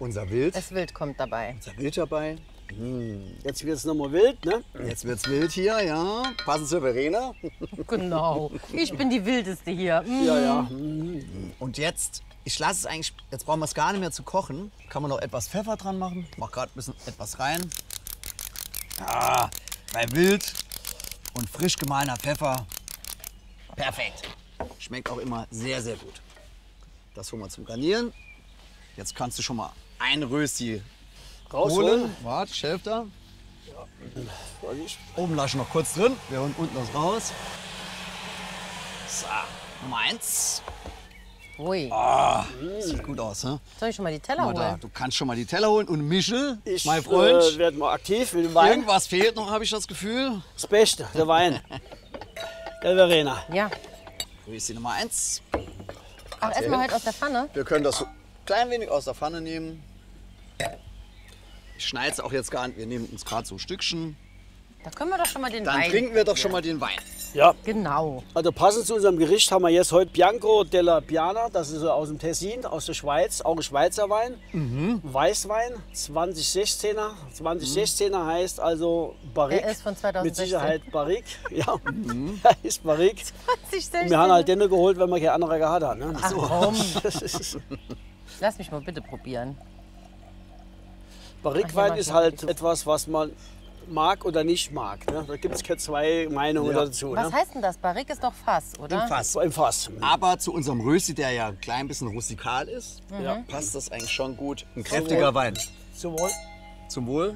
unser Wild. Das Wild kommt dabei. Unser Wild dabei. Jetzt wird es nochmal wild, ne? Jetzt wird's wild hier, ja. Passend zur Verena. Genau. Ich bin die Wildeste hier. Ja, ja. Und jetzt, ich lasse es eigentlich, jetzt brauchen wir es gar nicht mehr zu kochen. Kann man noch etwas Pfeffer dran machen. Mach gerade ein bisschen etwas rein. Ah, bei Wild und frisch gemahlener Pfeffer. Perfekt. Schmeckt auch immer sehr, sehr gut. Das holen wir zum Garnieren. Jetzt kannst du schon mal ein Rösti Rausholen. Warte, ich helfe da. Frag ich. Oben lasse ich noch kurz drin. Wir holen unten das raus. So, Nummer 1. Ui. Sieht gut aus, ne? Soll ich schon mal die Teller Guck mal da, holen? du kannst schon mal die Teller holen. Und Michel, Ich mein Freund, werde mal aktiv mit dem Wein. irgendwas fehlt noch, habe ich das Gefühl. Das Beste, der Wein. Der Verena. Ja. Rösti Nummer 1. Ach, essen wir heute aus der Pfanne? Wir können das so klein wenig aus der Pfanne nehmen. Ich schneide es auch jetzt gar nicht. Wir nehmen uns gerade so Stückchen. Da können wir doch schon mal den Dann Wein. trinken wir doch schon mal den Wein. Ja. Genau. Also passend zu unserem Gericht haben wir jetzt heute Bianco della Piana. Das ist so aus dem Tessin, aus der Schweiz. Auch ein Schweizer Wein. Weißwein, 2016er. 2016er heißt also Barrique. Der ist von 2016. Mit Sicherheit Barrique. Ja, er ist Barrique. 2016. Wir haben halt den geholt, wenn wir keine andere gehabt haben. Ne? Ach komm, Das ist, lass mich mal bitte probieren. Barrique-Wein Ach, ist ja, halt etwas, was man mag oder nicht mag. Ne? Da gibt es keine zwei Meinungen Ja. dazu. Was Ne? heißt denn das? Barrique ist doch Fass, oder? Im Fass. So im Fass. Aber zu unserem Rösti, der ja ein klein bisschen rustikal ist, Ja. passt das eigentlich schon gut. Ein kräftiger Wein. Zum Wohl. Zum Wohl.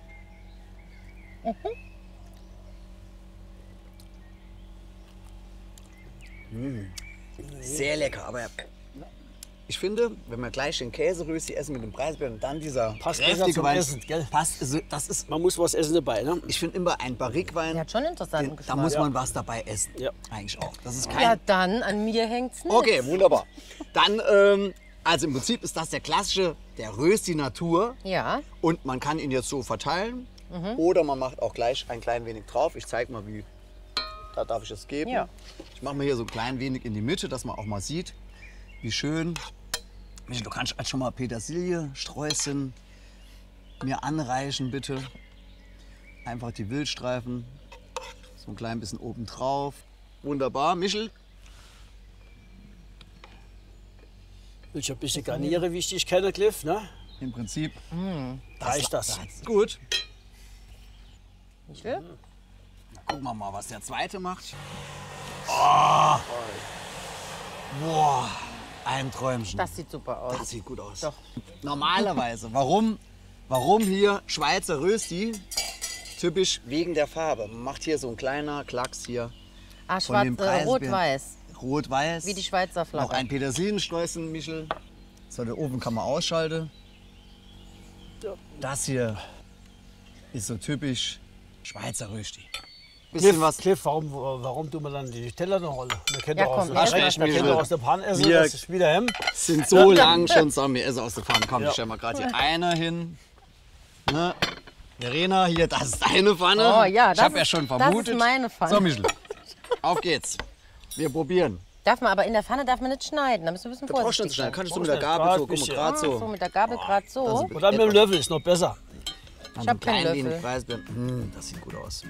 Sehr lecker, aber ich finde, wenn wir gleich den Käserösti essen mit dem Preisbären und dann dieser Passt besser kräftige zum Wein, Essen, gell? passt, also das ist, Man muss was essen dabei. Ne? ich finde immer ein Barrique-Wein, Der hat schon interessanten da Geschmack. muss man was dabei essen. Ja. Eigentlich auch. Das ist kein. Ja, dann, an mir hängt's nicht. Okay, wunderbar. Dann, also im Prinzip ist das der klassische, der Rösti Natur. Ja, Und man kann ihn jetzt so verteilen oder man macht auch gleich ein klein wenig drauf. Ich zeige mal, wie. Da darf ich es geben. Ja. Ich mache mir hier so ein klein wenig in die Mitte, dass man auch mal sieht, wie schön. Michel, du kannst halt schon mal Petersilie, Sträußchen mir anreichen, bitte. Einfach die Wildstreifen so ein klein bisschen oben drauf. Wunderbar, Michel. Willst du ein bisschen garniere, wie ich dich kenne, Cliff? Ne? Im Prinzip Reicht das. gut. ich will. Gucken wir mal, was der zweite macht. Oh. Boah, ein Träumchen. Das sieht super aus. Das sieht gut aus. Doch. Normalerweise, warum hier Schweizer Rösti? Typisch wegen der Farbe. Man macht hier so ein kleiner Klacks hier. Ah, Von schwarz, dem Preisbären. rot-weiß. Rot-Weiß. Wie die Schweizer Noch Flagge. ein Petersiliensträußchen, Michel. So, der Ofen kann man ausschalten. Das hier ist so typisch Schweizer Rösti. Bisschen was. Cliff, warum tun wir dann die Teller noch rollen? Wir kennen Ja, doch aus, komm, der- erst wir mal kennen Michel. doch aus der Pfanne essen, Wir- das ist wieder Hemm. Sind so lang schon zusammen. Wir essen aus der Pfanne. Komm, Ja. ich stell mal gerade hier eine hin. Ne? Verena, hier, das ist deine Pfanne. Oh ja, ich das habe ja ist- schon das vermutet. ist meine Pfanne. So, Michel, auf geht's. Wir probieren. Darf man aber in der Pfanne darf man nicht schneiden. Da müssen wir ein bisschen Du brauchst vorsichtig nicht schnell. sein. Kannst du Brauchst mit der nicht. Gabel Grad so, guck mal, bisschen. gerade So so. mit der Gabel gerade so. Und dann mit dem Löffel ist noch besser. Ich habe keinen Klein wenig Löffel. Preisbeeren. Das sieht gut aus.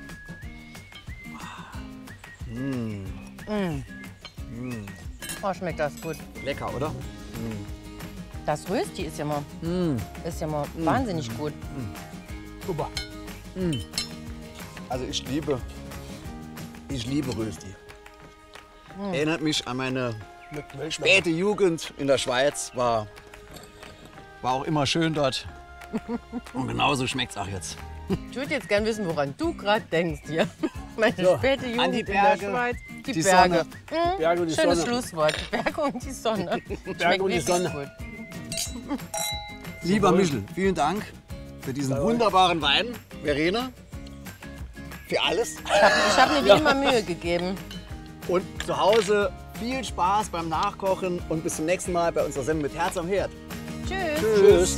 Oh, schmeckt das gut. Lecker, oder? Das Rösti ist ja mal, wahnsinnig gut. Super. Also ich liebe Rösti. Erinnert mich an meine Mit Milch. späte Jugend in der Schweiz. War auch immer schön dort. Und genauso schmeckt's auch jetzt. Ich würde jetzt gerne wissen, woran du gerade denkst hier. Meine späte Jugend An die in der Berge, Schweiz. die Berge. Sonne. Berge und die Schönes Sonne. Schlusswort. Die Berge und die Sonne. Berge und die Schmeckt Sonne. wirklich gut. Lieber Michel, vielen Dank für diesen wunderbaren Wein. Verena, für alles. Ich habe mir wie immer Mühe gegeben. Und zu Hause viel Spaß beim Nachkochen und bis zum nächsten Mal bei unserer Sendung mit Herz am Herd. Tschüss. Tschüss.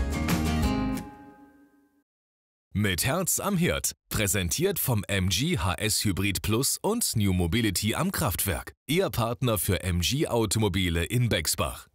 Mit Herz am Herd. Präsentiert vom MG HS Hybrid Plus und New Mobility am Kraftwerk. Ihr Partner für MG Automobile in Bexbach.